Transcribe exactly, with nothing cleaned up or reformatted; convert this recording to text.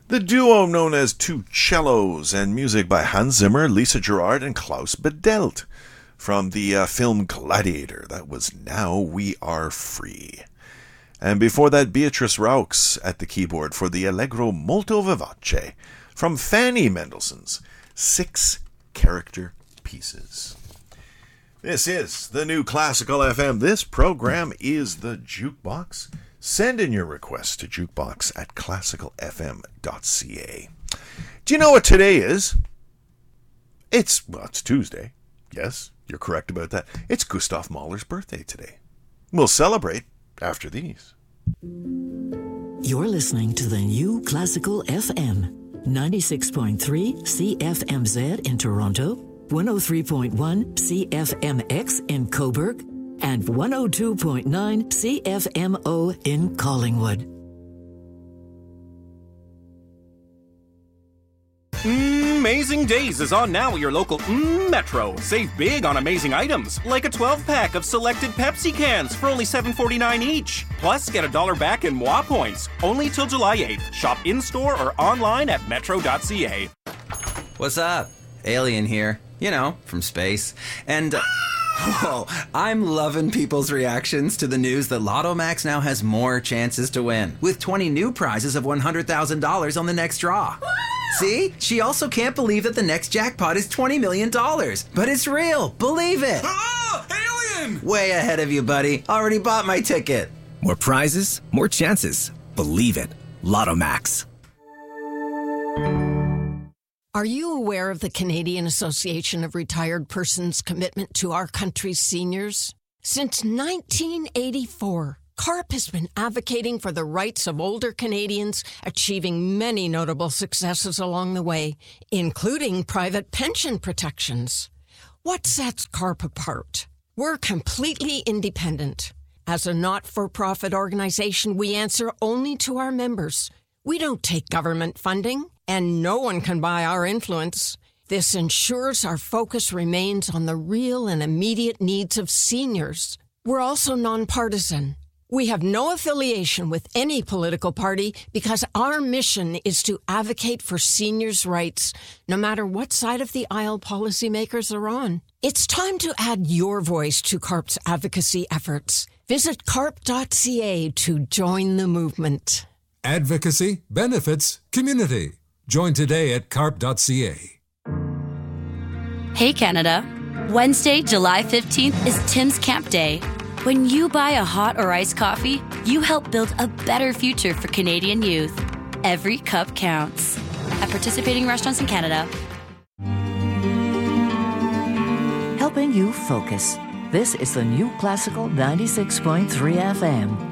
The duo known as Two Cellos, and music by Hans Zimmer, Lisa Gerrard, and Klaus Badelt. From the uh, film Gladiator, that was Now We Are Free. And before that, Beatrice Raux at the keyboard for the Allegro Molto Vivace from Fanny Mendelssohn's Six Character Pieces. This is the New Classical F M. This program is the Jukebox. Send in your requests to jukebox at classical f m dot c a. Do you know what today is? It's, well, it's Tuesday. Yes, you're correct about that. It's Gustav Mahler's birthday today. We'll celebrate after these. You're listening to the New Classical F M. ninety-six point three C F M Z in Toronto, one oh three point one C F M X in Cobourg, and one oh two point nine C F M O in Collingwood. Amazing Days is on now at your local mm, Metro. Save big on amazing items, like a twelve-pack of selected Pepsi cans for only seven forty-nine each. Plus, get a dollar back in Moi points, only till July eighth. Shop in-store or online at metro dot c a. What's up? Alien here. You know, from space. And... Uh, Whoa, I'm loving people's reactions to the news that Lotto Max now has more chances to win, with twenty new prizes of one hundred thousand dollars on the next draw. See? She also can't believe that the next jackpot is twenty million dollars. But it's real. Believe it. Ah! Alien! Way ahead of you, buddy. Already bought my ticket. More prizes, more chances. Believe it. Lotto Max. Are you aware of the Canadian Association of Retired Persons' commitment to our country's seniors? Since nineteen eighty-four, CARP has been advocating for the rights of older Canadians, achieving many notable successes along the way, including private pension protections. What sets CARP apart? We're completely independent. As a not-for-profit organization, we answer only to our members. We don't take government funding, and no one can buy our influence. This ensures our focus remains on the real and immediate needs of seniors. We're also nonpartisan. We have no affiliation with any political party because our mission is to advocate for seniors' rights, no matter what side of the aisle policymakers are on. It's time to add your voice to CARP's advocacy efforts. Visit carp dot c a to join the movement. Advocacy, benefits, community. Join today at carp dot c a. Hey Canada, Wednesday, July fifteenth is Tim's Camp Day. When you buy a hot or iced coffee, you help build a better future for Canadian youth. Every cup counts. At participating restaurants in Canada. Helping you focus. This is the New Classical ninety-six point three F M.